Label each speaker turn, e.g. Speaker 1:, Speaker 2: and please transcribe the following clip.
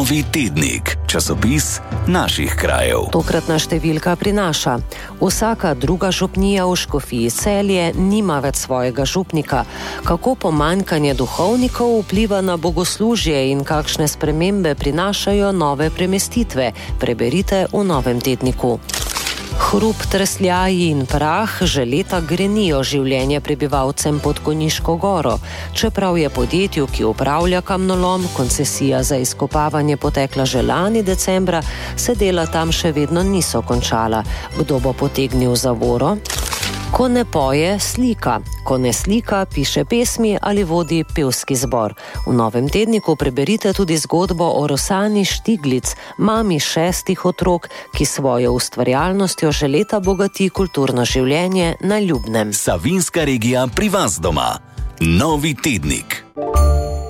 Speaker 1: Novi tednik, časopis naših krajev.
Speaker 2: Tokratna številka prinaša: vsaka druga župnija v Škofiji Celje nima več svojega župnika. Kako pomanjkanje duhovnikov vpliva na bogoslužje in kakšne spremembe prinašajo nove premestitve? Preberite v Novem tedniku. Hrup, tresljaji in prah že leta grenijo življenje prebivalcem pod Konjiško goro. Čeprav je podjetju, ki upravlja kamnolom, koncesija za izkopavanje potekla že lani decembra, se dela tam še vedno niso končala. Kdo bo potegnil zavoro? Ko ne poje, slika. Ko ne slika, piše pesmi ali vodi pevski zbor. V Novem tedniku preberite tudi zgodbo o Rosani Štiglic, mami 6 otrok, ki svojo ustvarjalnostjo že leta bogati kulturno življenje na Ljubnem.
Speaker 1: Savinjska regija pri vas doma. Novi tednik.